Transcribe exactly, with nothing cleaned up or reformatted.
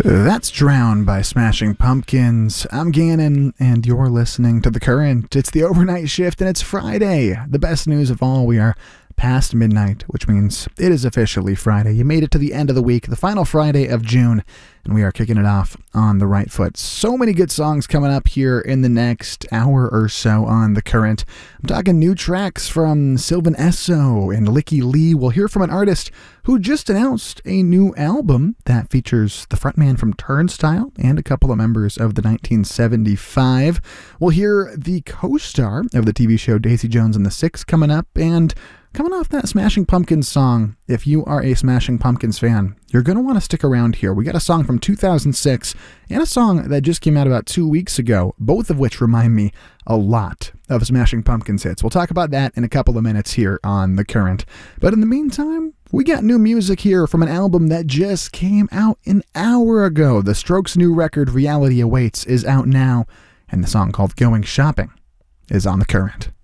That's Drown by Smashing Pumpkins. I'm Gannon, and you're listening to The Current. It's the overnight shift, and it's Friday. The best news of all, we are past midnight, which means it is officially Friday. You made it to the end of the week, the final Friday of June, and we are kicking it off on the right foot. So many good songs coming up here in the next hour or so on The Current. I'm talking new tracks from Sylvan Esso and Lykke Li. We'll hear from an artist who just announced a new album that features the frontman from Turnstile and a couple of members of the nineteen seventy-five. We'll hear the co-star of the T V show Daisy Jones and the Six coming up, and coming off that Smashing Pumpkins song, if you are a Smashing Pumpkins fan, you're going to want to stick around here. We got a song from two thousand six and a song that just came out about two weeks ago, both of which remind me a lot of Smashing Pumpkins hits. We'll talk about that in a couple of minutes here on The Current. But in the meantime, we got new music here from an album that just came out an hour ago. The Strokes' new record, Reality Awaits, is out now, and the song called Going Shopping is on The Current.